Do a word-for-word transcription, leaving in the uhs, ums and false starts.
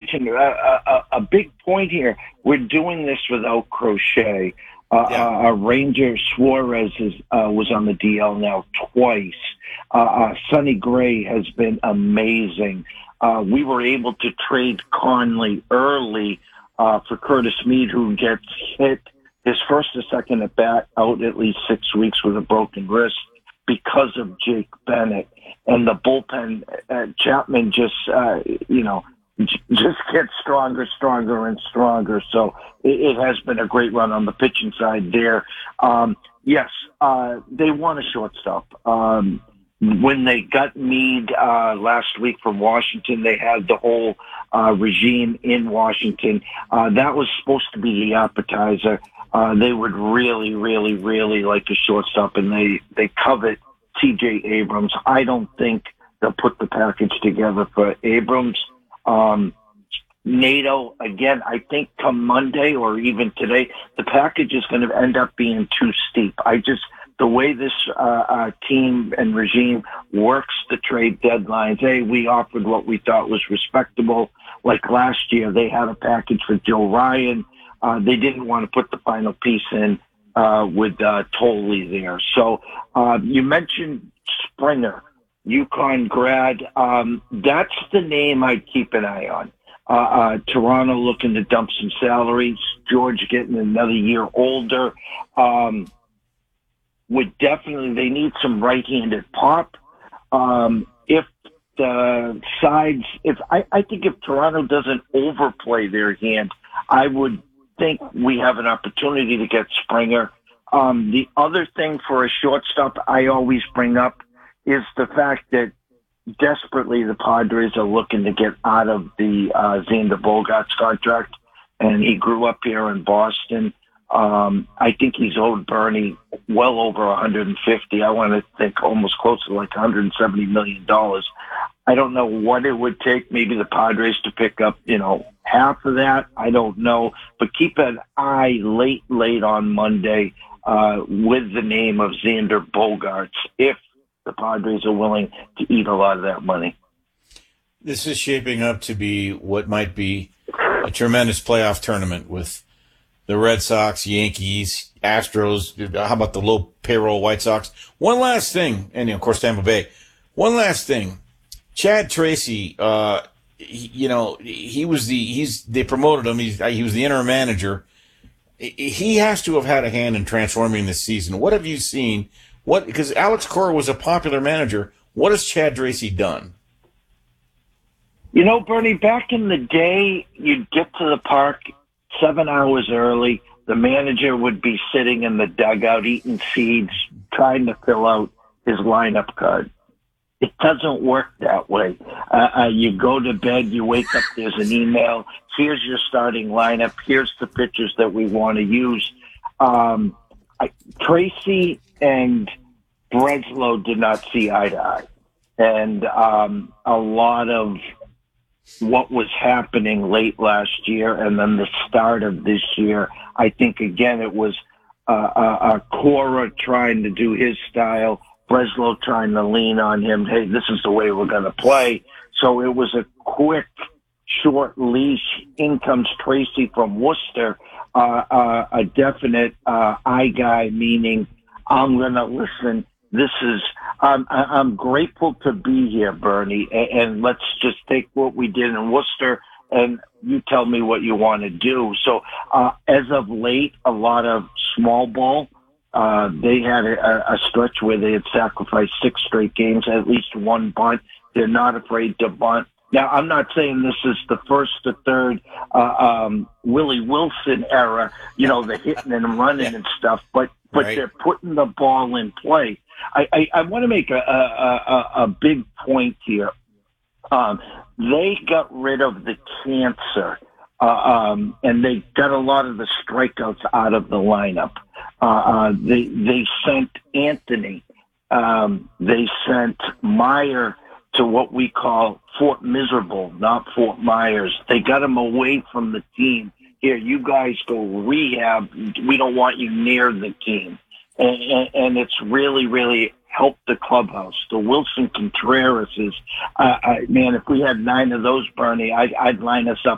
mentioned uh, a, a big point here. We're doing this without Crochet. Uh, yeah. uh, our Ranger Suarez is, uh, was on the D L now twice. Uh, uh, Sonny Gray has been amazing. Uh, we were able to trade Conley early uh, for Curtis Mead, who gets hit his first or second at bat out at least six weeks with a broken wrist because of Jake Bennett. And the bullpen, uh, Chapman just, uh, you know, j- just gets stronger, stronger, and stronger. So it, it has been a great run on the pitching side there. Um, yes, uh, they want a shortstop. Um, when they got Meade uh, last week from Washington, they had the whole uh, regime in Washington. Uh, that was supposed to be the appetizer. Uh, they would really, really, really like a shortstop, and they, they covet C J Abrams. I don't think they'll put the package together for Abrams. Um, Nato, again, I think come Monday or even today, the package is going to end up being too steep. I just, the way this uh, uh, team and regime works the trade deadlines, hey, we offered what we thought was respectable. Like last year, they had a package for Joe Ryan. Uh, they didn't want to put the final piece in uh, with uh, Tolley there. So uh, you mentioned Springer, UConn grad. Um, that's the name I'd keep an eye on. Uh, uh, Toronto looking to dump some salaries. George getting another year older. Um, would definitely, they need some right-handed pop. Um, if the sides, if I, I think if Toronto doesn't overplay their hand, I would think we have an opportunity to get Springer. Um, the other thing for a shortstop I always bring up is the fact that desperately the Padres are looking to get out of the uh, Xander Bogaerts contract, and he grew up here in Boston. Um, I think he's owed Bernie well over one hundred fifty. I want to think almost close to like one hundred seventy million dollars. I don't know what it would take, maybe the Padres to pick up, you know, half of that. I don't know. But keep an eye late, late on Monday uh, with the name of Xander Bogaerts if the Padres are willing to eat a lot of that money. This is shaping up to be what might be a tremendous playoff tournament with the Red Sox, Yankees, Astros. How about the low payroll White Sox? One last thing, and of course Tampa Bay. One last thing. Chad Tracy, uh, he, you know, he was the, he's, they promoted him. He's, he was the interim manager. He has to have had a hand in transforming this season. What have you seen? What, because Alex Cora was a popular manager. What has Chad Tracy done? You know, Bernie, back in the day, you'd get to the park seven hours early. The manager would be sitting in the dugout eating seeds, trying to fill out his lineup card. It doesn't work that way. Uh, uh, you go to bed, you wake up, there's an email. Here's your starting lineup. Here's the pitchers that we want to use. Um, I, Tracy and Breslow did not see eye to eye. And um, a lot of what was happening late last year and then the start of this year, I think, again, it was uh, uh, uh, Cora trying to do his style, Breslow trying to lean on him. Hey, this is the way we're going to play. So it was a quick, short leash. In comes Tracy from Worcester, uh, uh, a definite uh, eye guy, meaning I'm going to listen. This is, um, I, I'm grateful to be here, Bernie, and, and let's just take what we did in Worcester and you tell me what you want to do. So uh, as of late, a lot of small ball. Uh, they had a, a stretch where they had sacrificed six straight games, at least one bunt. They're not afraid to bunt. Now, I'm not saying this is the first or third uh, um, Willie Wilson era, you know, the hitting and running yeah. and stuff, but but right. they're putting the ball in play. I, I, I want to make a, a, a, a big point here. Um, they got rid of the cancer, uh, um, and they got a lot of the strikeouts out of the lineup. Uh, uh, they they sent Anthony. Um, they sent Meyer to what we call Fort Miserable, not Fort Myers. They got him away from the team. Here, you guys go rehab. We don't want you near the team. And, and, and it's really, really helped the clubhouse. The Wilson Contreras is, uh, I, man, if we had nine of those, Bernie, I'd, I'd line us up